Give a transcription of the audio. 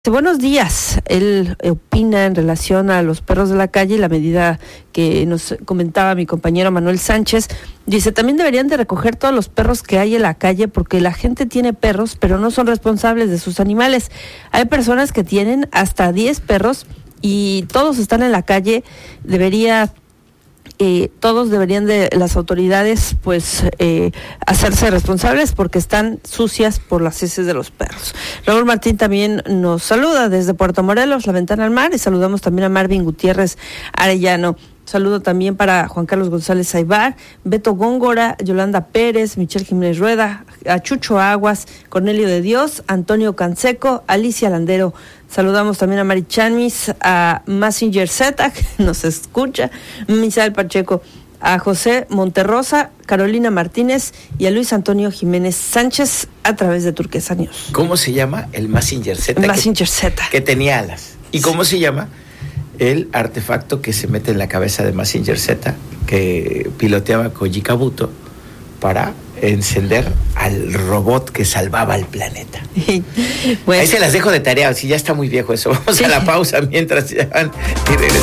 Buenos días. Él opina en relación a los perros de la calle y la medida que nos comentaba mi compañero Manuel Sánchez. Dice, también deberían de recoger todos los perros que hay en la calle porque la gente tiene perros, pero no son responsables de sus animales. Hay personas que tienen hasta 10 perros y todos están en la calle. Todos deberían de las autoridades hacerse responsables porque están sucias por las heces de los perros. Raúl Martín también nos saluda desde Puerto Morelos, la ventana al mar, y saludamos también a Marvin Gutiérrez Arellano. Saludo también para Juan Carlos González Aybar, Beto Góngora, Yolanda Pérez, Michelle Jiménez Rueda, a Chucho Aguas, Cornelio de Dios, Antonio Canseco, Alicia Landero. Saludamos también a Mari Chamis, a Massinger Z, que nos escucha, Misael Pacheco, a José Monterrosa, Carolina Martínez y a Luis Antonio Jiménez Sánchez a través de Turquesa News. ¿Cómo se llama el Massinger Z? Massinger Z. Que tenía alas. ¿Y cómo se llama el artefacto que se mete en la cabeza de Massinger Z, que piloteaba Koji Kabuto para encender al robot que salvaba al planeta? Bueno. Ahí se las dejo de tarea, si ya está muy viejo eso. Vamos a la pausa mientras ya van y regresamos.